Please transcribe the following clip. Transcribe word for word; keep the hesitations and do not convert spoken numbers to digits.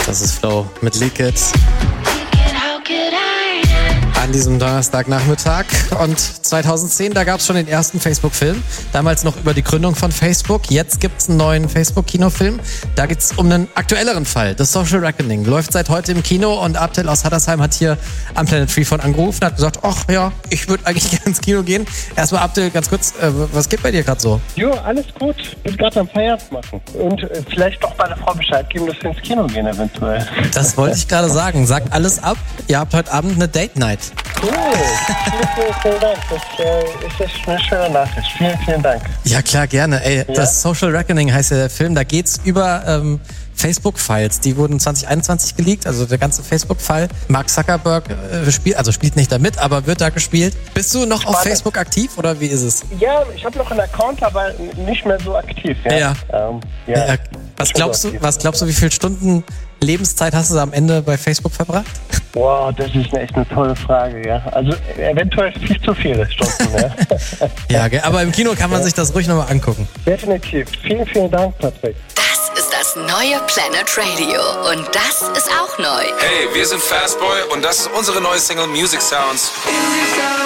Das ist Flow mit Leak It. An diesem Donnerstagnachmittag. Und zweitausendzehn, da gab es schon den ersten Facebook-Film. Damals noch über die Gründung von Facebook. Jetzt gibt es einen neuen Facebook-Kinofilm. Da geht es um einen aktuelleren Fall. The Social Reckoning. Läuft seit heute im Kino und Abdel aus Hattersheim hat hier am Planet Free von angerufen und hat gesagt, ach ja, ich würde eigentlich gerne ins Kino gehen. Erstmal Abdel, ganz kurz, äh, was geht bei dir gerade so? Jo, alles gut. Ich bin gerade am Feierabend machen. Und äh, vielleicht doch bei der Frau Bescheid geben, dass wir ins Kino gehen eventuell. Das wollte ich gerade sagen. Sagt alles ab. Ihr habt heute Abend eine Date Night. Cool. Vielen, vielen, vielen Dank. Das äh, ist echt eine schöne Nachricht. Vielen, vielen Dank. Ja, klar, gerne. Ey, ja? Das Social Reckoning heißt ja der Film. Da geht's über ähm, Facebook-Files. Die wurden zwanzig einundzwanzig geleakt, also der ganze Facebook-Fall. Mark Zuckerberg äh, spielt, also spielt nicht da mit, aber wird da gespielt. Bist du noch Spannend. auf Facebook aktiv oder wie ist es? Ja, ich habe noch einen Account, aber nicht mehr so aktiv. Ja. ja. Ähm, ja. ja. Was glaubst du? Was glaubst du? Wie viele Stunden Lebenszeit hast du am Ende bei Facebook verbracht? Boah, das ist echt eine tolle Frage, ja. Also eventuell viel zu viele Stunden, ja. Ja, aber im Kino kann man ja. sich das ruhig nochmal angucken. Definitiv. Vielen, vielen Dank, Patrick. Das ist das neue Planet Radio und das ist auch neu. Hey, wir sind Fastboy und das ist unsere neue Single Music Sounds. Music Sounds.